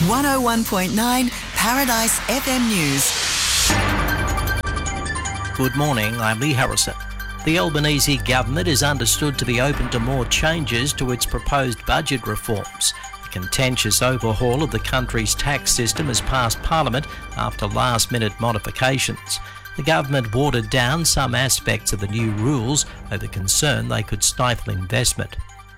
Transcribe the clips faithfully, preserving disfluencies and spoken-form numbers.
one oh one point nine Paradise F M News. Good morning, I'm Lee Harrison. The Albanese government is understood to be open to more changes to its proposed budget reforms. A contentious overhaul of the country's tax system has passed Parliament after last-minute modifications. The government watered down some aspects of the new rules over concern they could stifle investment.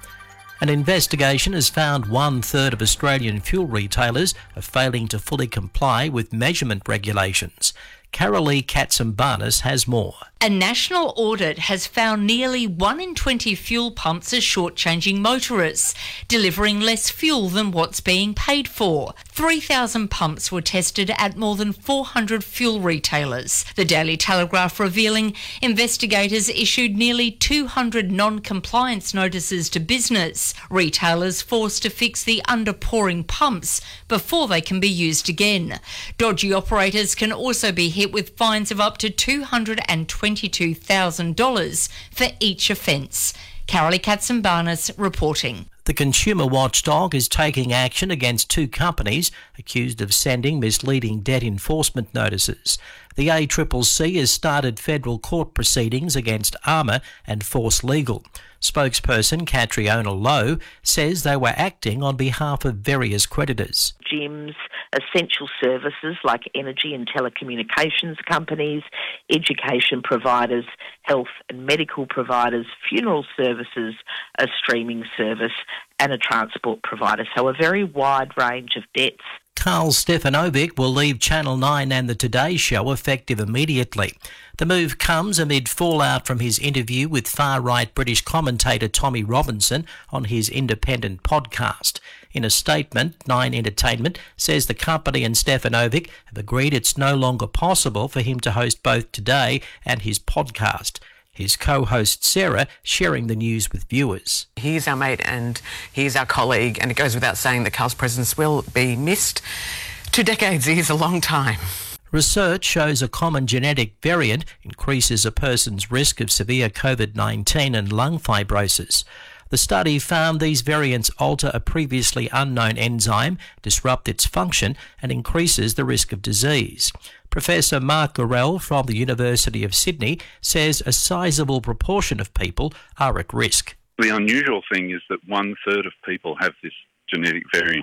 An investigation has found one-third of Australian fuel retailers are failing to fully comply with measurement regulations. Carolee Katsimbanis has more. A national audit has found nearly one in twenty fuel pumps are shortchanging motorists, delivering less fuel than what's being paid for. three thousand pumps were tested at more than four hundred fuel retailers. The Daily Telegraph revealing investigators issued nearly two hundred non-compliance notices to business, retailers forced to fix the underpouring pumps before they can be used again. Dodgy operators can also be hit with fines of up to two hundred twenty-two thousand dollars for each offence. Carolee Katsimbanis reporting. The consumer watchdog is taking action against two companies accused of sending misleading debt enforcement notices. The A C C C has started federal court proceedings against Armour and Force Legal. Spokesperson Catriona Lowe says they were acting on behalf of various creditors. Gyms, essential services like energy and telecommunications companies, education providers, health and medical providers, funeral services, a streaming service and a transport provider. So a very wide range of debts. Karl Stefanovic will leave Channel nine and the Today Show effective immediately. The move comes amid fallout from his interview with far-right British commentator Tommy Robinson on his independent podcast. In a statement, Nine Entertainment says the company and Stefanovic have agreed it's no longer possible for him to host both Today and his podcast. His co-host Sarah sharing the news with viewers. He's our mate and he's our colleague, and it goes without saying that Karl's presence will be missed. Two decades is a long time. Research shows a common genetic variant increases a person's risk of severe COVID nineteen and lung fibrosis. The study found these variants alter a previously unknown enzyme, disrupt its function, and increases the risk of disease. Professor Mark Gorell from the University of Sydney says a sizable proportion of people are at risk. The unusual thing is that one third of people have this genetic variant.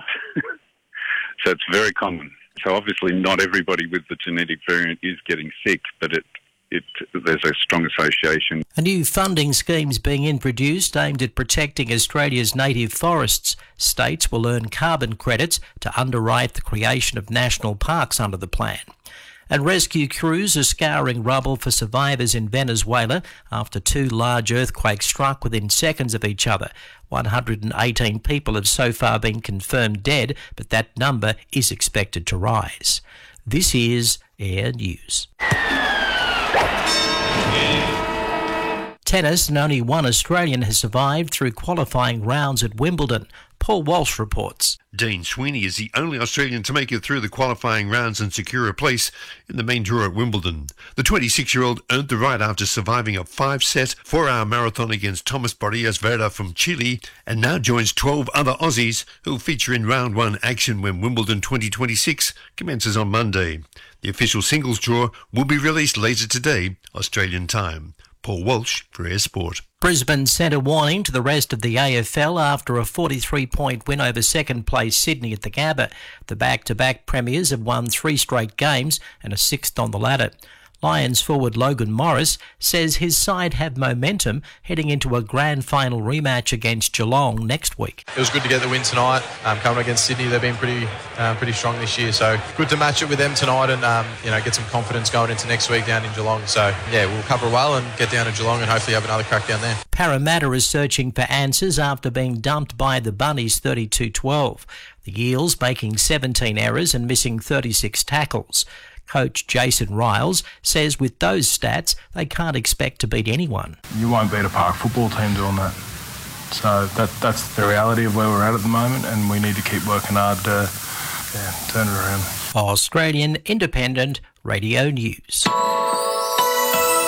So it's very common. So obviously not everybody with the genetic variant is getting sick, but it It, there's a strong association. A new funding scheme is being introduced aimed at protecting Australia's native forests. States will earn carbon credits to underwrite the creation of national parks under the plan. And rescue crews are scouring rubble for survivors in Venezuela after two large earthquakes struck within seconds of each other. one hundred eighteen people have so far been confirmed dead, but that number is expected to rise. This is Air News. Tennis, and only one Australian has survived through qualifying rounds at Wimbledon. Paul Walsh reports. Dean Sweeney is the only Australian to make it through the qualifying rounds and secure a place in the main draw at Wimbledon. The twenty-six-year-old earned the right after surviving a five-set, four-hour marathon against Thomas Barrios Vera from Chile, and now joins twelve other Aussies who'll feature in round one action when Wimbledon twenty twenty-six commences on Monday. The official singles draw will be released later today, Australian time. Paul Walsh for Air Sport. Brisbane sent a warning to the rest of the A F L after a forty-three point win over second-place Sydney at the Gabba. The back-to-back premiers have won three straight games and are sixth on the ladder. Lions forward Logan Morris says his side have momentum heading into a grand final rematch against Geelong next week. It was good to get the win tonight. Um, coming against Sydney, they've been pretty um, pretty strong this year, so good to match it with them tonight and um, you know get some confidence going into next week down in Geelong. So yeah, we'll cover well and get down to Geelong and hopefully have another crack down there. Parramatta is searching for answers after being dumped by the Bunnies thirty-two twelve. The Eels making seventeen errors and missing thirty-six tackles. Coach Jason Riles says with those stats, they can't expect to beat anyone. You won't beat a park football team doing that. So that that's the reality of where we're at at the moment, and we need to keep working hard to yeah, turn it around. Australian Independent Radio News.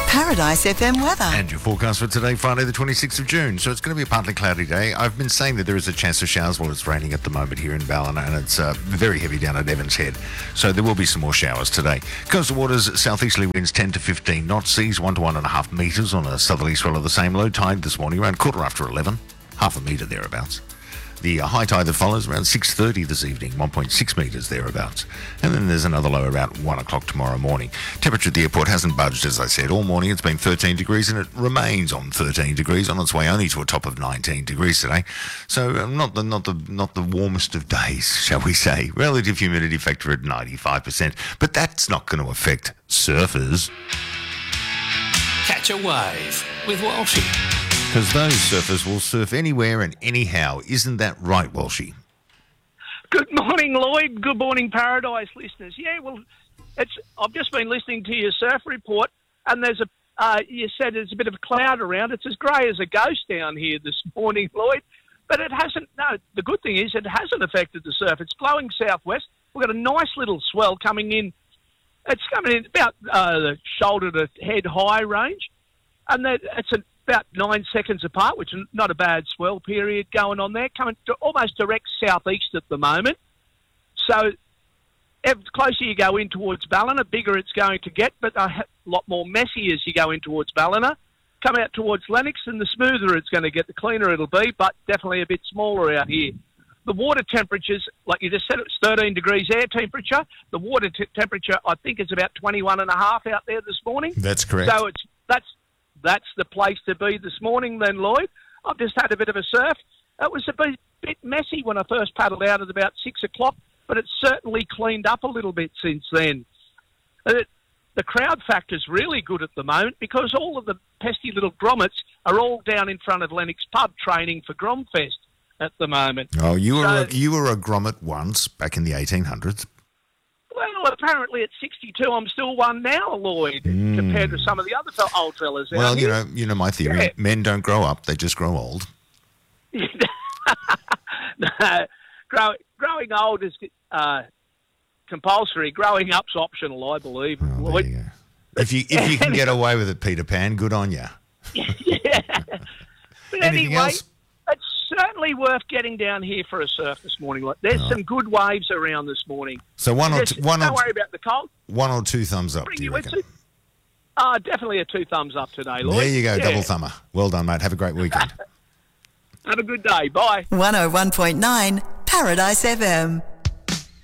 Paradise F M weather. And your forecast for today, Friday the twenty-sixth of June. So it's going to be a partly cloudy day. I've been saying that there is a chance of showers while it's raining at the moment here in Ballina, and it's uh, very heavy down at Evans Head. So there will be some more showers today. Coastal waters, southeasterly winds ten to fifteen knots, seas one to one and a half metres on a southerly swell of the same. Low tide this morning around quarter after eleven, half a metre thereabouts. The uh, high tide that follows around six thirty this evening, one point six metres thereabouts. And then there's another low around one o'clock tomorrow morning. Temperature at the airport hasn't budged, as I said. All morning it's been thirteen degrees, and it remains on thirteen degrees, on its way only to a top of nineteen degrees today. So uh, not the not the not the warmest of days, shall we say. Relative humidity factor at ninety-five percent, but that's not going to affect surfers. Catch a wave with Walshy. Because those surfers will surf anywhere and anyhow. Isn't that right, Walshy? Good morning, Lloyd. Good morning, Paradise listeners. Yeah, well, it's. I've just been listening to your surf report, and there's a. Uh, you said there's a bit of a cloud around. It's as grey as a ghost down here this morning, Lloyd. But it hasn't. No, the good thing is it hasn't affected the surf. It's blowing southwest. We've got a nice little swell coming in. It's coming in about uh, the shoulder to head high range, and that it's a. About nine seconds apart, which is not a bad swell period going on there, coming to almost direct southeast at the moment. So, the closer you go in towards Ballina, bigger it's going to get, but a lot more messy as you go in towards Ballina. Come out towards Lennox, and the smoother it's going to get, the cleaner it'll be, but definitely a bit smaller out here. The water temperatures, like you just said, it's thirteen degrees air temperature. The water t- temperature, I think, is about twenty-one and a half out there this morning. That's correct. So it's that's. That's the place to be this morning then, Lloyd. I've just had a bit of a surf. It was a bit, bit messy when I first paddled out at about six o'clock, but it's certainly cleaned up a little bit since then. It, the crowd factor's really good at the moment because all of the pesky little grommets are all down in front of Lennox Pub training for Gromfest at the moment. Oh, you were, so, a, you were a grommet once, back in the eighteen hundreds. Well, apparently at sixty-two, I'm still one now, Lloyd, mm. compared to some of the other fe- old fellas out Well, you here. know, you know my theory. Yeah. Men don't grow up; they just grow old. no, grow, growing old is uh, compulsory. Growing up's optional, I believe. Oh, Lloyd. there you go. If you if you can get away with it, Peter Pan, good on you. yeah. But Anything anyway, else? it's certainly worth getting down here for a surf this morning. Like, there's Right. some good waves around this morning. So one or Just, two, one don't or worry about the cold. one or two thumbs up. Bring Do you you reckon? into- Uh, definitely a two thumbs up today, Lloyd. There you go, Yeah. double thumber. Well done, mate. Have a great weekend. Have a good day. Bye. one oh one point nine Paradise F M.